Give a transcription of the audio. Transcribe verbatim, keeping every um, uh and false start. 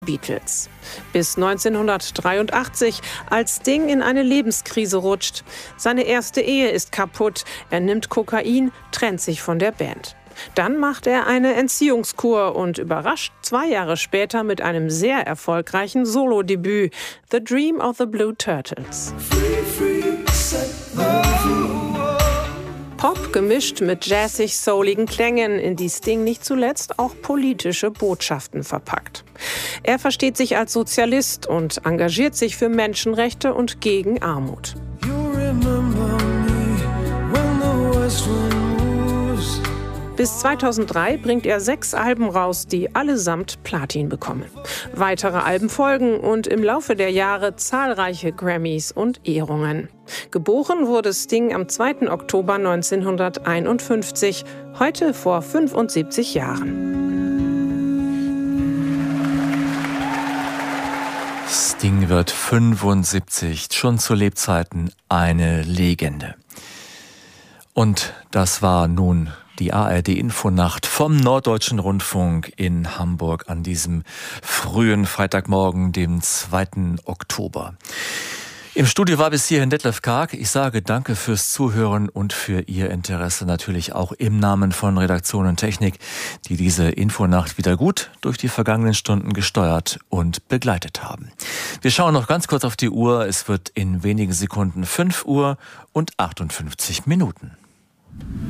Beatles. Bis neunzehnhundertdreiundachtzig, als Sting in eine Lebenskrise rutscht. Seine erste Ehe ist kaputt, er nimmt Kokain, trennt sich von der Band. Dann macht er eine Entziehungskur und überrascht zwei Jahre später mit einem sehr erfolgreichen Solodebüt, The Dream of the Blue Turtles. Free, free, set Pop gemischt mit jazzig-souligen Klängen, in die Sting nicht zuletzt auch politische Botschaften verpackt. Er versteht sich als Sozialist und engagiert sich für Menschenrechte und gegen Armut. Bis zweitausenddrei bringt er sechs Alben raus, die allesamt Platin bekommen. Weitere Alben folgen und im Laufe der Jahre zahlreiche Grammys und Ehrungen. Geboren wurde Sting am zweiten Oktober neunzehnhunderteinundfünfzig, heute vor fünfundsiebzig Jahren. Sting wird fünfundsiebzig, schon zu Lebzeiten eine Legende. Und das war nun die A R D-Infonacht vom Norddeutschen Rundfunk in Hamburg an diesem frühen Freitagmorgen, dem zweiten Oktober. Im Studio war bis hierhin Detlef Karg. Ich sage danke fürs Zuhören und für Ihr Interesse, natürlich auch im Namen von Redaktion und Technik, die diese Infonacht wieder gut durch die vergangenen Stunden gesteuert und begleitet haben. Wir schauen noch ganz kurz auf die Uhr. Es wird in wenigen Sekunden fünf Uhr und achtundfünfzig Minuten.